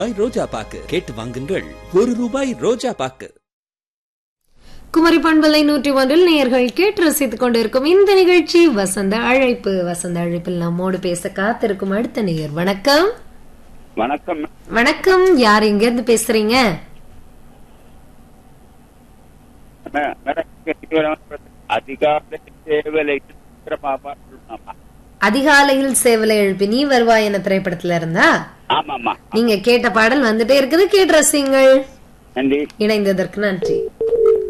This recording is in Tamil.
ரோஜா பாக்கு கேட்டு வாங்குங்கள். ₹1 ரோஜா பாக்கு. குமரி பண்பலை 101 நேயர்கள் கேட்டு ரசித்துக் கொண்டிருக்கும் இந்த நிகழ்ச்சி வசந்த அழைப்பு. வசந்த அழைப்பில் நம்மோடு பேச காத்திருக்கும் அடுத்த நேயர். வணக்கம். வணக்கம். வணக்கம். யார் எங்க இருந்து பேசுறீங்க? அதிகாலையில் சேவலை எழுப்பி நீ வருவாய் என திரைப்படத்துல இருந்தா நீங்க கேட்ட பாடல் வந்துட்டே இருக்குது. கேட்டு ரசிங்கள். நன்றி. இணைந்ததற்கு நன்றி.